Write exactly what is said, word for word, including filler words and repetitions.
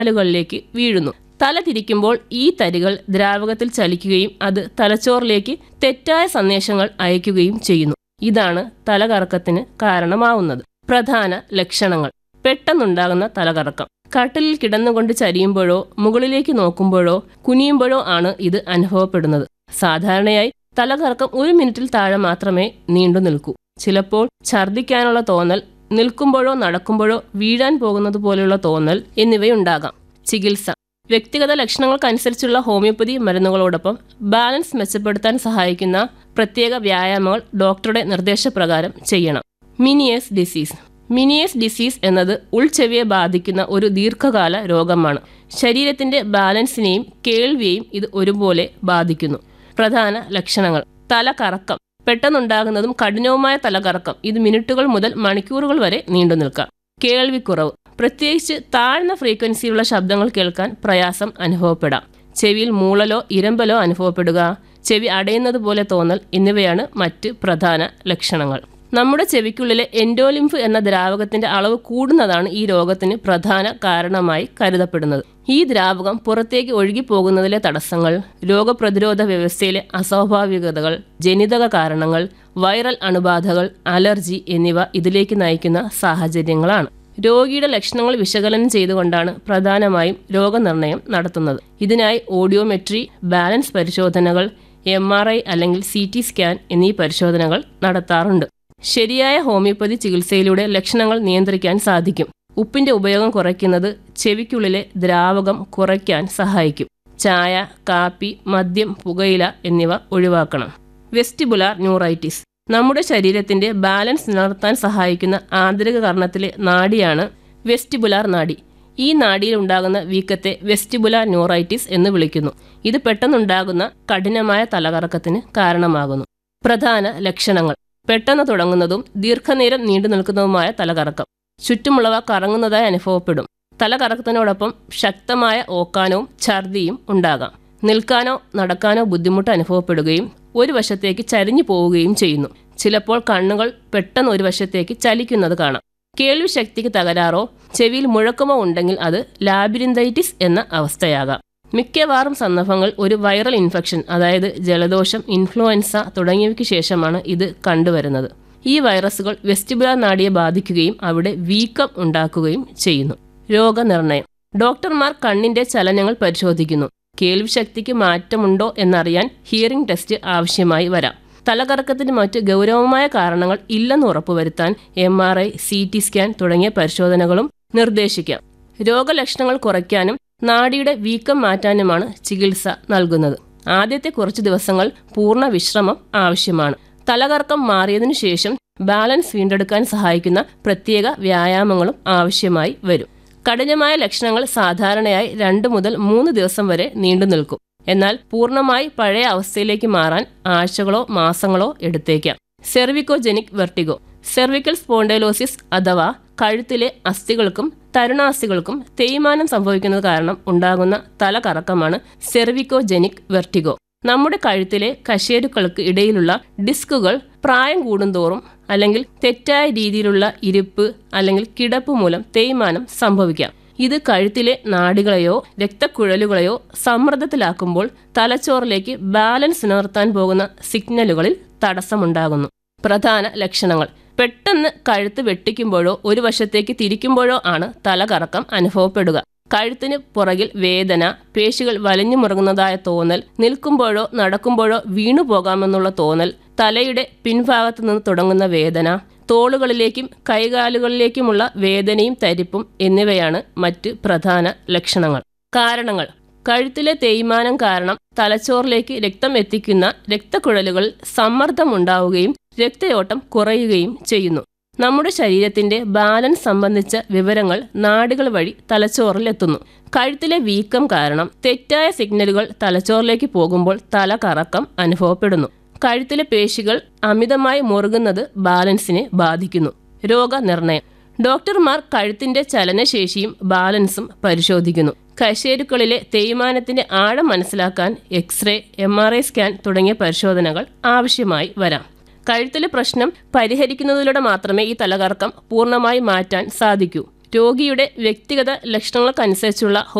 കളിലേക്ക് വീഴുന്നു. തല തിരിക്കുമ്പോൾ ഈ തരികൾ ദ്രാവകത്തിൽ ചലിക്കുകയും അത് തലച്ചോറിലേക്ക് തെറ്റായ സന്ദേശങ്ങൾ അയക്കുകയും ചെയ്യുന്നു. ഇതാണ് തലകറക്കത്തിന് കാരണമാവുന്നത്. പ്രധാന ലക്ഷണങ്ങൾ: പെട്ടെന്നുണ്ടാകുന്ന തലകറക്കം. കട്ടിലിൽ കിടന്നുകൊണ്ട് ചരിയുമ്പോഴോ മുകളിലേക്ക് നോക്കുമ്പോഴോ കുനിയുമ്പോഴോ ആണ് ഇത് അനുഭവപ്പെടുന്നത്. സാധാരണയായി തലകറക്കം ഒരു മിനിറ്റിൽ താഴെ മാത്രമേ നീണ്ടു നിൽക്കൂ. ചിലപ്പോൾ ഛർദ്ദിക്കാനുള്ള തോന്നൽ, നിൽക്കുമ്പോഴോ നടക്കുമ്പോഴോ വീഴാൻ പോകുന്നത് പോലെയുള്ള തോന്നൽ എന്നിവയുണ്ടാകാം. ചികിത്സ: വ്യക്തിഗത ലക്ഷണങ്ങൾക്കനുസരിച്ചുള്ള ഹോമിയോപ്പതി മരുന്നുകളോടൊപ്പം ബാലൻസ് മെച്ചപ്പെടുത്താൻ സഹായിക്കുന്ന പ്രത്യേക വ്യായാമങ്ങൾ ഡോക്ടറുടെ നിർദ്ദേശപ്രകാരം ചെയ്യണം. Ménière's disease. മിനിയേഴ്സ് ഡിസീസ് എന്നത് ഉൾച്ചെവിയെ ബാധിക്കുന്ന ഒരു ദീർഘകാല രോഗമാണ്. ശരീരത്തിന്റെ ബാലൻസിനെയും കേൾവിയെയും ഇത് ഒരുപോലെ ബാധിക്കുന്നു. പ്രധാന ലക്ഷണങ്ങൾ: തലകറക്കം. പെട്ടെന്നുണ്ടാകുന്നതും കഠിനവുമായ തലകറക്കം. ഇത് മിനിറ്റുകൾ മുതൽ മണിക്കൂറുകൾ വരെ നീണ്ടു നിൽക്കാം. കേൾവിക്കുറവ്. പ്രത്യേകിച്ച് താഴ്ന്ന ഫ്രീക്വൻസിയിലുള്ള ശബ്ദങ്ങൾ കേൾക്കാൻ പ്രയാസം അനുഭവപ്പെടാം. ചെവിയിൽ മൂളലോ ഇരമ്പലോ അനുഭവപ്പെടുക, ചെവി അടയുന്നത് പോലെ തോന്നൽ എന്നിവയാണ് മറ്റ് പ്രധാന ലക്ഷണങ്ങൾ. നമ്മുടെ ചെവിക്കുള്ളിലെ എൻഡോലിംഫ് എന്ന ദ്രാവകത്തിന്റെ അളവ് കൂടുന്നതാണ് ഈ രോഗത്തിന് പ്രധാന കാരണമായി കരുതപ്പെടുന്നത്. ഈ ദ്രാവകം പുറത്തേക്ക് ഒഴുകിപ്പോകുന്നതിലെ തടസ്സങ്ങൾ, രോഗപ്രതിരോധ വ്യവസ്ഥയിലെ അസ്വാഭാവികതകൾ, ജനിതക കാരണങ്ങൾ, വൈറൽ അണുബാധകൾ, അലർജി എന്നിവ ഇതിലേക്ക് നയിക്കുന്ന സാഹചര്യങ്ങളാണ്. രോഗിയുടെ ലക്ഷണങ്ങൾ വിശകലനം ചെയ്തുകൊണ്ടാണ് പ്രധാനമായും രോഗനിർണയം നടത്തുന്നത്. ഇതിനായി ഓഡിയോമെട്രി, ബാലൻസ് പരിശോധനകൾ, എം ആർ ഐ അല്ലെങ്കിൽ സി ടി സ്കാൻ എന്നീ പരിശോധനകൾ നടത്താറുണ്ട്. ശരിയായ ഹോമിയോപ്പതി ചികിത്സയിലൂടെ ലക്ഷണങ്ങൾ നിയന്ത്രിക്കാൻ സാധിക്കും. ഉപ്പിന്റെ ഉപയോഗം കുറയ്ക്കുന്നത് ചെവിക്കുള്ളിലെ ദ്രാവകം കുറയ്ക്കാൻ സഹായിക്കും. ചായ, കാപ്പി, മദ്യം, പുകയില എന്നിവ ഒഴിവാക്കണം. Vestibular neuritis. നമ്മുടെ ശരീരത്തിന്റെ ബാലൻസ് നിലനിർത്താൻ സഹായിക്കുന്ന ആന്തരിക കർണത്തിലെ നാഡിയാണ് വെസ്റ്റിബുലാർ നാഡി. ഈ നാഡിയിൽ ഉണ്ടാകുന്ന വീക്കത്തെ വെസ്റ്റിബുലാർ ന്യൂറൈറ്റിസ് എന്ന് വിളിക്കുന്നു. ഇത് പെട്ടെന്നുണ്ടാകുന്ന കഠിനമായ തലകറക്കത്തിന് കാരണമാകുന്നു. പ്രധാന ലക്ഷണങ്ങൾ: പെട്ടെന്ന് തുടങ്ങുന്നതും ദീർഘനേരം നീണ്ടു നിൽക്കുന്നതുമായ തലകറക്കം. ചുറ്റുമുള്ളവ കറങ്ങുന്നതായി അനുഭവപ്പെടും. തലകറക്കത്തിനോടൊപ്പം ശക്തമായ ഓക്കാനവും ഛർദിയും ഉണ്ടാകാം. നിൽക്കാനോ നടക്കാനോ ബുദ്ധിമുട്ട് അനുഭവപ്പെടുകയും ഒരു വശത്തേക്ക് ചരിഞ്ഞു പോവുകയും ചെയ്യുന്നു. ചിലപ്പോൾ കണ്ണുകൾ പെട്ടെന്ന് ഒരു വശത്തേക്ക് ചലിക്കുന്നത് കാണാം. കേൾവി ശക്തിക്ക് തകരാറോ ചെവിയിൽ മുഴക്കമോ ഉണ്ടെങ്കിൽ അത് ലാബിരിന്തൈറ്റിസ് എന്ന അവസ്ഥയാകാം. മിക്കവാറും സന്ദർഭങ്ങൾ ഒരു വൈറൽ ഇൻഫെക്ഷൻ, അതായത് ജലദോഷം, ഇൻഫ്ലുവൻസ തുടങ്ങിയവയ്ക്ക് ശേഷമാണ് ഇത് കണ്ടുവരുന്നത്. ഈ വൈറസുകൾ വെസ്റ്റിബുലാർ നാഡിയെ ബാധിക്കുകയും അവിടെ വീക്കം ഉണ്ടാക്കുകയും ചെയ്യുന്നു. രോഗനിർണയം: ഡോക്ടർമാർ കണ്ണിന്റെ ചലനങ്ങൾ പരിശോധിക്കുന്നു. കേൾവി ശക്തിക്ക് മാറ്റമുണ്ടോ എന്നറിയാൻ ഹിയറിംഗ് ടെസ്റ്റ് ആവശ്യമായി വരാം. തലകറക്കത്തിന് മറ്റ് ഗൗരവമായ കാരണങ്ങൾ ഇല്ലെന്ന് ഉറപ്പുവരുത്താൻ M R I, C T scan തുടങ്ങിയ പരിശോധനകളും നിർദ്ദേശിക്കാം. രോഗലക്ഷണങ്ങൾ കുറയ്ക്കാനും നാഡിയുടെ വീക്കം മാറ്റാനുമാണ് ചികിത്സ നൽകുന്നത്. ആദ്യത്തെ കുറച്ച് ദിവസങ്ങൾ പൂർണ്ണ വിശ്രമം ആവശ്യമാണ്. തലകറക്കം മാറിയതിനു ശേഷം ബാലൻസ് വീണ്ടെടുക്കാൻ സഹായിക്കുന്ന പ്രത്യേക വ്യായാമങ്ങളും ആവശ്യമായി വരും. കഠിനമായ ലക്ഷണങ്ങൾ സാധാരണയായി രണ്ട് മുതൽ മൂന്ന് ദിവസം വരെ നീണ്ടു നിൽക്കും. എന്നാൽ പൂർണ്ണമായി പഴയ അവസ്ഥയിലേക്ക് മാറാൻ ആഴ്ചകളോ മാസങ്ങളോ എടുത്തേക്കാം. Cervicogenic vertigo. സെർവിക്കൽ സ്പോണ്ടൈലോസിസ് അഥവാ കഴുത്തിലെ അസ്ഥികൾക്കും തരുണാസ്ഥികൾക്കും തേയ്മാനം സംഭവിക്കുന്നത് കാരണം ഉണ്ടാകുന്ന തലകറക്കമാണ് സെർവിക്കോജെനിക് വെർട്ടിഗോ. നമ്മുടെ കഴുത്തിലെ കശേരുക്കൾക്ക് ഇടയിലുള്ള ഡിസ്കുകൾ പ്രായം കൂടുന്തോറും അല്ലെങ്കിൽ തെറ്റായ രീതിയിലുള്ള ഇരിപ്പ് അല്ലെങ്കിൽ കിടപ്പ് മൂലം തേയ്മാനം സംഭവിക്കാം. ഇത് കഴുത്തിലെ നാഡികളെയോ രക്തക്കുഴലുകളെയോ സമ്മർദ്ദത്തിലാക്കുമ്പോൾ തലച്ചോറിലേക്ക് ബാലൻസ് നിലനിർത്താൻ പോകുന്ന സിഗ്നലുകളിൽ തടസ്സമുണ്ടാകുന്നു. പ്രധാന ലക്ഷണങ്ങൾ: പെട്ടെന്ന് കഴുത്ത് വെട്ടിക്കുമ്പോഴോ ഒരു വശത്തേക്ക് തിരിക്കുമ്പോഴോ ആണ് തലകറക്കം അനുഭവപ്പെടുക. കഴുത്തിന് പുറകിൽ വേദന, പേശികൾ വലിഞ്ഞു മുറുകുന്നതായ തോന്നൽ, നിൽക്കുമ്പോഴോ നടക്കുമ്പോഴോ വീണു പോകാമെന്നുള്ള തോന്നൽ, തലയുടെ പിൻഭാഗത്തു നിന്ന് തുടങ്ങുന്ന വേദന, തോളുകളിലേക്കും കൈകാലുകളിലേക്കുമുള്ള വേദനയും തരിപ്പും എന്നിവയാണ് മറ്റ് പ്രധാന ലക്ഷണങ്ങൾ. കാരണങ്ങൾ: കഴുത്തിലെ തേയ്മാനം കാരണം തലച്ചോറിലേക്ക് രക്തം എത്തിക്കുന്ന രക്തക്കുഴലുകളിൽ സമ്മർദ്ദമുണ്ടാവുകയും രക്തയോട്ടം കുറയുകയും ചെയ്യുന്നു. നമ്മുടെ ശരീരത്തിന്റെ ബാലൻസ് സംബന്ധിച്ച വിവരങ്ങൾ നാഡികൾ വഴി തലച്ചോറിൽ എത്തുന്നു. കഴുത്തിലെ വീക്കം കാരണം തെറ്റായ സിഗ്നലുകൾ തലച്ചോറിലേക്ക് പോകുമ്പോൾ തലകറക്കം അനുഭവപ്പെടുന്നു. കഴുത്തിലെ പേശികൾ അമിതമായി മുറുകുന്നത് ബാലൻസിനെ ബാധിക്കുന്നു. രോഗനിർണയം: ഡോക്ടർമാർ കഴുത്തിന്റെ ചലനശേഷിയും ബാലൻസും പരിശോധിക്കുന്നു. കശേരുക്കളിലെ തേയ്മാനത്തിന്റെ ആഴം മനസ്സിലാക്കാൻ x-ray, M R I scan തുടങ്ങിയ പരിശോധനകൾ ആവശ്യമായി വരാം. കഴുത്തിലെ പ്രശ്നം പരിഹരിക്കുന്നതിലൂടെ മാത്രമേ ഈ തലകറക്കം പൂർണ്ണമായി മാറ്റാൻ സാധിക്കൂ. രോഗിയുടെ വ്യക്തിഗത ലക്ഷണങ്ങൾക്കനുസരിച്ചുള്ള